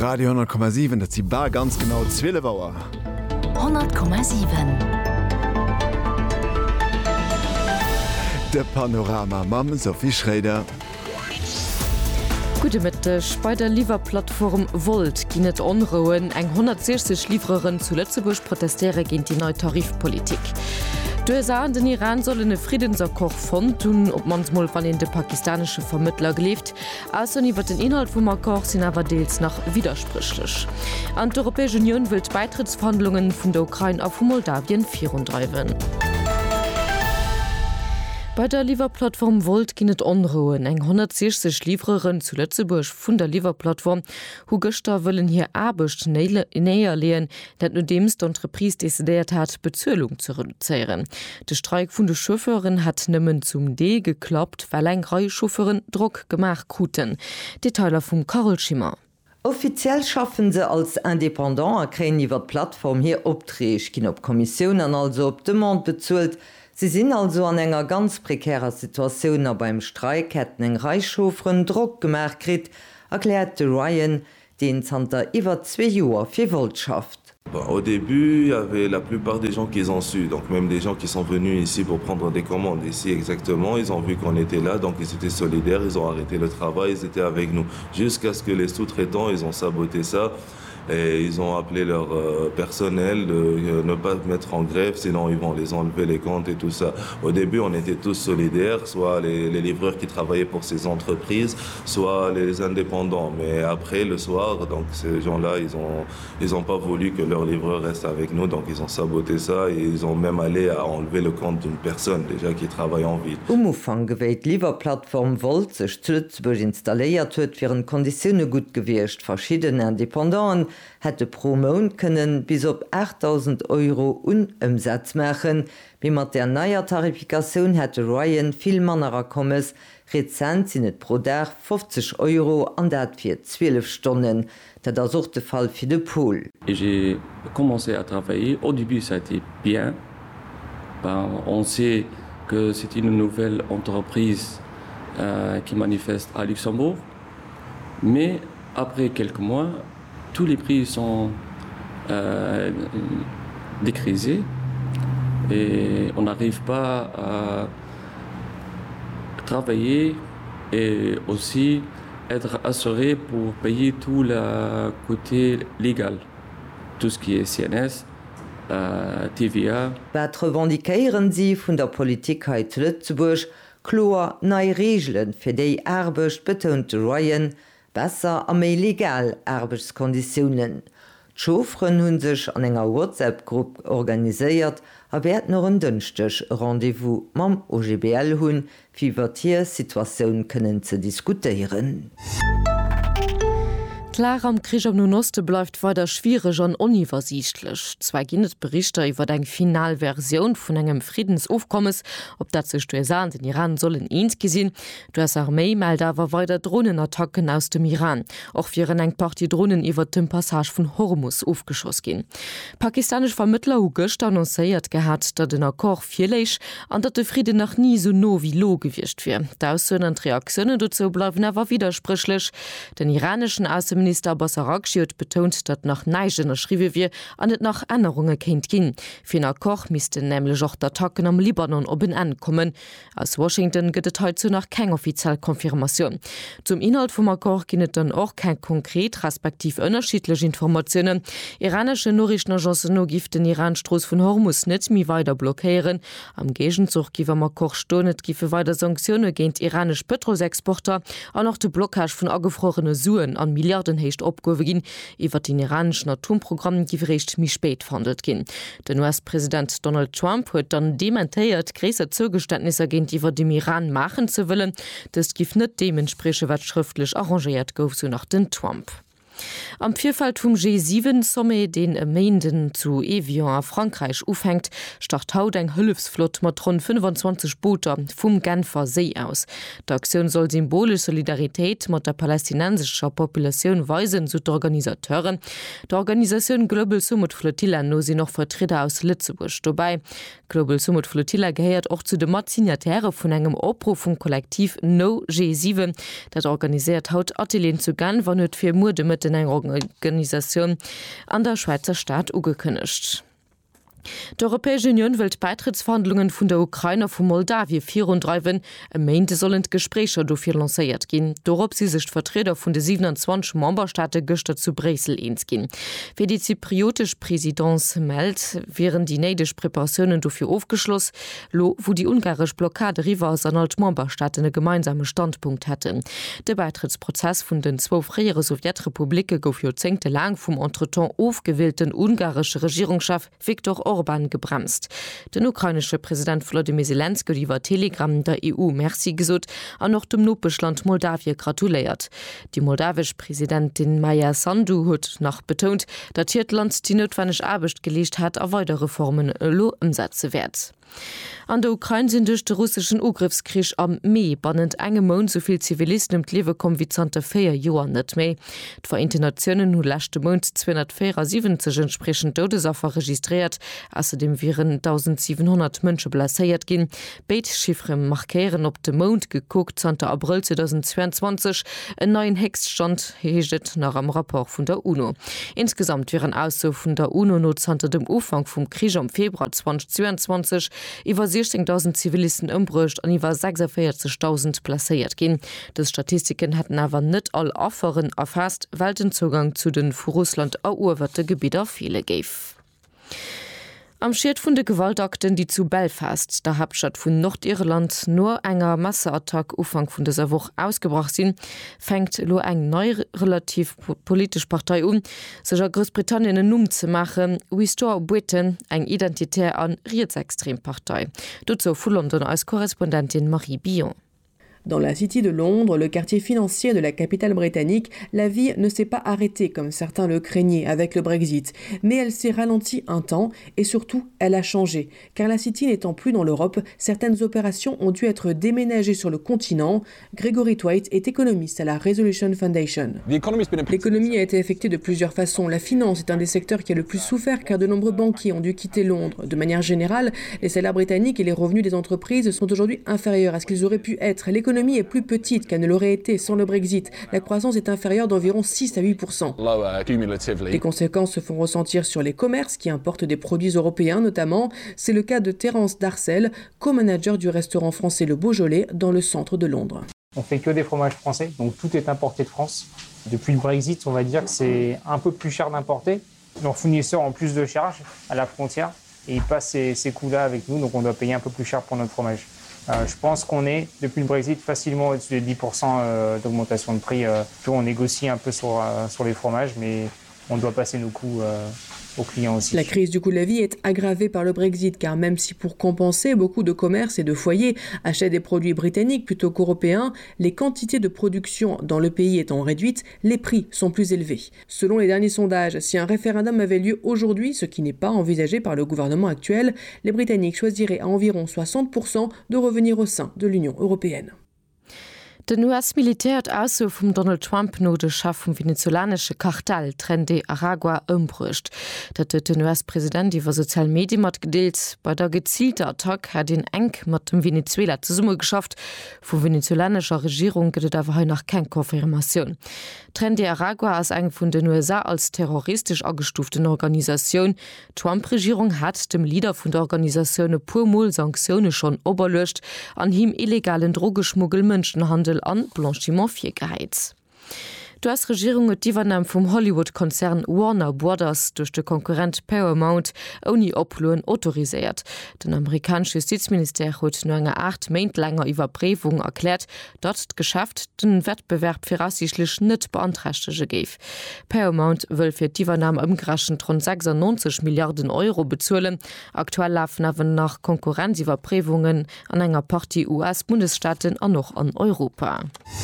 Radio 10,7, dat sie bar ganz genau Zwillebauer. 100,7. De Panorama Mam Sophie Schrader. Gute Mittag. Bei der Lieferplattform Volt ginet Onroen eng 160 Liefererin zu Lützeburg protestiere gegen die neue Tarifpolitik. USA den Iran sollen e Friedenserkoch von tun, ob mans mal van den de pakistanische Vermittler gelebt. Also nie wird den Inhalt vom Akkor sind aber deels nach widersprüchlich. An die Europäische Union will Beitrittsverhandlungen von der Ukraine auf Moldawien 34. Bei der Lieferplattform Volt ginet Onroen eng 160 Liefererin zu Lützeburg vun der Lieferplattform hu Göster wollen hier abecht näher lehen, dat nur demst d'Entreprise décidéiert hat Bezölung zu reduzieren. De Streik vun de Chauffeurin hat nimmen zum D geklappt, weil eng Reihe Chauffeurin Druck gemacht kuten. Detailer vum Karol Schimmer. Offiziell schaffen se als independant a kreen iwwer Plattform hier optreech, gin op Kommissionen also op Demand bezuelt. Sie sind also an enger ganz prekärer Situation, aber beim Streik hätten eng Reichschofferen Druck gemerkt krit, erklärte Ryan, den Zter iwwer 2 Joer fir Volt schafft. Au début, il y avait la plupart des gens qui ont su, donc même des gens qui sont venus ici pour prendre des commandes. Ici exactement, ils ont vu qu'on était là, donc ils étaient solidaires, ils ont arrêté le travail, ils étaient avec nous. Jusqu'à ce que les sous-traitants, ils ont saboté ça. Et ils ont appelé leur personnel de ne pas mettre en grève, sinon ils vont les enlever les comptes et tout ça. Au début, on était tous solidaires, soit les livreurs qui travaillaient pour ces entreprises, soit les indépendants. Mais après, le soir, donc ces gens-là, ils ont pas voulu que leur livreur reste avec nous, donc ils ont saboté ça et ils ont même allé à enlever le compte d'une personne déjà qui travaille en ville. Umfang gewählt Lieferplattform Volt sich Lützeburg installiert huet, wären Konditionen gut gewircht. Verschiedene Independenten hätte pro Monat können bis op 8.000 € Unumsatz machen. Wie mat der neuer Tarifikation hätte Ryan viel mannerer kommes. Rezent sind net pro Tag 50 € an dat fir 12 Stunden. Dat der suchte Fall für de Pool. J'ai commencé à travailler. Au début, ça a été bien. On sait que c'est une nouvelle entreprise qui manifeste à Luxembourg. Mais après quelques mois, tous les prix sont décrisés et on n'arrive pas à travailler et aussi être assuré pour payer tout le côté légal, tout ce qui est CNS, TVA. Was revendikieren Sie von der Politik heute Lützeburg? Klar, neue Regeln für die Arbeit, betonte Ryan, besser a méi legal Arbeitskonditionen. D'Chaufferen hunn sech an enger WhatsApp-Gruppe organiséiert, a werd noch een dënchtech Rendevous mam OGBL hunn, fiiwwer Situationun kënnen ze diskutieren. Klar am Krieg am Noste bleibt weiter schwierig und unübersichtlich. Zwei Berichte über eine Finalversion von einem Friedensaufkommens, ob dazu USA den Iran sollen eins gesehen. Die Armee meldet aber weiter Drohnenattacken aus dem Iran. Auch wären ein paar die Drohnen über den Passage von Hormuz aufgeschossen gehen. Pakistanische Vermittler haben gestern annonciert gehabt, dass der Akkor vielleicht und dass der Frieden noch nie so nah wie lo gewirkt wird. Die Aussagen und Reaktionen dazu bleiben aber widersprüchlich. Den iranischen Außenminister Bassar Araghchi hat betont, dass nach Neigen erschrieben wird und es nach Änderungen kennt gehen. Für den Akkor müssten nämlich auch die Attacken am Libanon oben ankommen. Aus Washington gibt es heute noch keine offizielle Konfirmation. Zum Inhalt vom Akkor gibt es dann auch keine konkret, respektive unterschiedliche Informationen. Iranische Nachrichtenagenzen gibt den Iran-Stroß von Hormuz nicht mehr weiter blockieren. Am Gegenzug gibt am Akkor stehen, es gibt weiter Sanktionen gegen iranische Petrolexporter, auch noch die Blockage von angefrorenen Suen an Milliarden hecht opgowe gin, iwwer den iranischen Atomprogramm girecht mi spät verhandelt gin. Den US-Präsident Donald Trump huet dann dementéiert gräser Zugeständnisse gegen iwwer dem Iran machen zu willen, das gif net dementspreche wat schriftlich arrangiert gouf so nach den Trump. Am Vierfalt vom G7-Summit, den Menden zu Evian a Frankreich aufhängt, start haut eng Hilfsflot mat rund 25 Booter vom Genfer See aus. Die Aktion soll symbolisch Solidarität mit der palästinensischen Population weisen, so die Organisateuren. Die Organisation Global Summit Flotilla no sie noch Vertreter aus Lützeburg dabei. Global Summit Flotilla gehört auch zu den Signataren von einem Aufruf vom Kollektiv No G7, das organisiert haut Atelier zu Gan, wann für Murde mit den eng Organisation an der Schweizer Staat ugekündigt. Die Europäische Union will Beitrittsverhandlungen von der Ukraine von Moldawien 34 meinte sollen Gespräche dafür lanciert gehen. Darauf sie sich Vertreter von den 27 Memberstaaten gestern zu Brüssel gehen. Wie die zypriotische Präsidenz meldet, wären die nächsten Präparationen dafür aufgeschlossen, wo die ungarische Blockade Riva aus den alten Memberstaaten einen gemeinsamen Standpunkt hätten. Der Beitrittsprozess von den 2 früheren Sowjetrepubliken gouf jahrzehntelang vom entretemps aufgewählten ungarischen Regierungschef Viktor Orban gebremst. Den ukrainische Präsident Volodymyr Zelensky die war Telegram der EU Merci gesot an noch dem Notbeschland Moldawien gratuliert. Die moldawische Präsidentin Maja Sandu hat noch betont, dass das Land die notwendige Arbeit geleistet hat, auf weitere Reformen umsetzen wird. An der Ukraine sind durch den russischen Angriffskrieg am Mai binnen engem Monat soviel Zivilisten ums Leben kommen wie 4 Jahre nicht mehr. Die Vereinten Nationen haben letzten Monat 274 entsprechende Todesopfer registriert. Außerdem wären 1700 Menschen blessiert gehen. Beide Chiffren markieren auf den Mond geguckt, 10. April 2022 einen neuen Höchststand heischt nach einem Rapport von der UNO. Insgesamt wären also von der UNO nur seit dem Anfang vom Krieg im Februar 2022 über 16.000 Zivilisten umbrucht und über 46.000 blessiert gehen. Die Statistiken hatten aber nicht alle Opfern erfasst, weil den Zugang zu den von Russland eroberten Gebieten viele gab. Am Schied vun de Gewaltakten, die zu Belfast, der Hauptstadt vun Nordirland, nur enger Masseattack Ufang vun dieser Woche ausgebracht sind, fängt lo eng neu relativ politische Partei sich a Großbritannien einen zu machen, Restore Britain, eng identitär an Rechtsextrempartei. Dazu von London als Korrespondentin Marie Bion. Dans la City de Londres, le quartier financier de la capitale britannique, la vie ne s'est pas arrêtée comme certains le craignaient avec le Brexit, mais elle s'est ralentie un temps et surtout, elle a changé. Car la City n'étant plus dans l'Europe, certaines opérations ont dû être déménagées sur le continent. Gregory Twite est économiste à la Resolution Foundation. L'économie a été affectée de plusieurs façons. La finance est un des secteurs qui a le plus souffert car de nombreux banquiers ont dû quitter Londres. De manière générale, les salaires britanniques et les revenus des entreprises sont aujourd'hui inférieurs à ce qu'ils auraient pu être. L'économie est plus petite qu'elle ne l'aurait été sans le Brexit. La croissance est inférieure d'environ 6 à 8%. Les conséquences se font ressentir sur les commerces qui importent des produits européens notamment. C'est le cas de Terence Darcel, co-manager du restaurant français Le Beaujolais dans le centre de Londres. On fait que des fromages français, donc tout est importé de France. Depuis le Brexit, on va dire que c'est un peu plus cher d'importer. Nos fournisseurs ont plus de charges à la frontière et ils passent ces coûts-là avec nous, donc on doit payer un peu plus cher pour notre fromage. Je pense qu'on est, depuis le Brexit, facilement au-dessus des 10% d'augmentation de prix. On négocie un peu sur les fromages, mais on doit passer nos coûts aux clients aussi. La crise du coût de la vie est aggravée par le Brexit, car même si pour compenser, beaucoup de commerces et de foyers achètent des produits britanniques plutôt qu'européens, les quantités de production dans le pays étant réduites, les prix sont plus élevés. Selon les derniers sondages, si un référendum avait lieu aujourd'hui, ce qui n'est pas envisagé par le gouvernement actuel, les Britanniques choisiraient à environ 60% de revenir au sein de l'Union européenne. Den US-Militär hat also vom Donald Trump no de Schaff vom venezolanische Kartell Tren Aragua umbrucht. Dat huet den US-Präsident iwwer sozialen Medien mat gedeelt. Bei der gezielter Attack hat den eng mat dem Venezuela zu Summe geschafft. Vu venezolanischer Regierung gëtt awer nach kein Konfirmation. Tren Aragua as eng vun den USA als terroristisch angestuften Organisation. Trump-Regierung hat dem Leader vun der Organisation purmol Sanktionen schon oberlecht, an him illegalen Drogeschmuggel, Menschenhandel an Blanchiment geheiz. Die US-Regierung hat die Übernahme vom Hollywood-Konzern Warner Brothers durch den Konkurrent Paramount ohne Oblohn autorisiert. Den amerikanischen Justizminister hat nur eine 8 Monate lange Überprüfung erklärt, dass das Geschäft den Wettbewerb für rassistisch nicht beantragte gab. Paramount will für die Übernahme umgerechnet rund 96 Milliarden Euro bezahlen. Aktuell laufen aber nach Konkurrenzüberprüfungen an einer Partie US-Bundesstaaten und noch an Europa.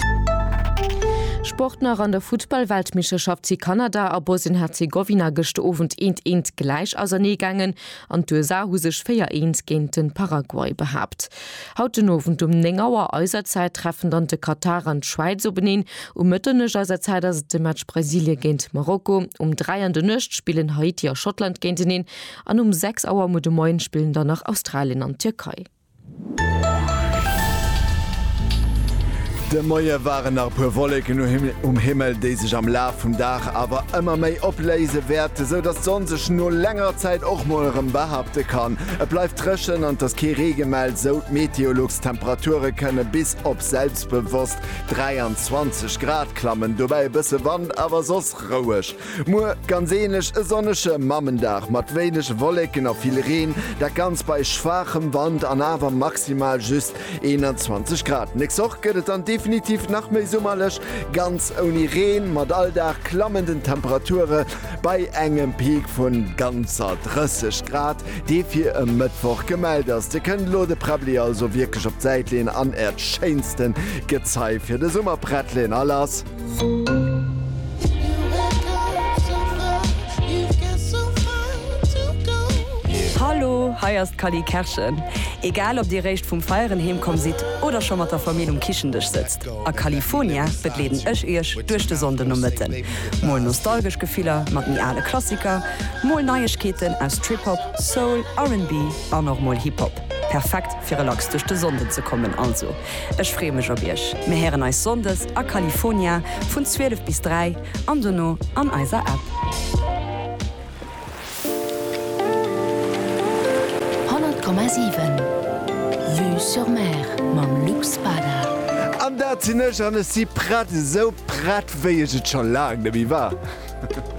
Sportner an der Football-Weltmeisterschaft zu Kanada a Bosnien-Herzegowina gestofend ent gleich aus negangen an USA husisch 4-1 gegen den Paraguay behabt. Heute Abend um 9 Uhr Äußerzeit treffen dann die Katar an Schweiz benehmen mütternisch Äußerzeit das dem Match Brasilien gegen Marokko. Um 3 Uhr Nacht spielen Haiti und Schottland gegen den an um 6 Uhr mit dem Morgen spielen dann nach Australien und Türkei. De Moier waren a pu Wolleken Himmel déi sech am La vum Dach awer ëmmer méi opläise werte, so dats son sech no lenger Zeit och morem behaupte kann. Et bleif trëschen an dats Keregemeld so Meteorologstemperature kënne bis op selbstbewusst 23 Grad klammen, dobei bësse Wand awer sos rouech. Mo ganz enech e sonnesche Mammendach mat wéinech Wolleken a viel Reen, der ganz bei schwachem Wand an awer maximal just 21 Grad. Nis och gëtt an definitiv nach méi sommerlech ganz oni Reen mat alldach klammenden Temperature bei engem Peak vun ganzer 30 Grad, dee fir em Mëttwoch gemeldet ass. De kënnen lode Prabli also wirklich op Zäitleen an Erdscheinsten Gezei fir de Summerprettlen alless. Hallo, heierst Kali Kerschen. Egal ob Dir recht vum Feieren hemkom sit oder schon mat der Familie Kichendech sitzt. A California betleden ech eech duch de Sonde no Mëtten. Moll nostalgisch Gefehler mat mi alle Klassiker, moll Neuegkeeten aus Trip-Hop, Soul, R&B an noch moll Hip-Hop. Perfekt fir relax duch de Sonde ze kommen also. Ech fremech op Bich. Me heren eis Sondes a California vun 12 bis 3 an Donno an eiser App. Vue sur Mer mam Luxpada. An der sinnech an si Prat so pratt wéiget schon lag, wie war.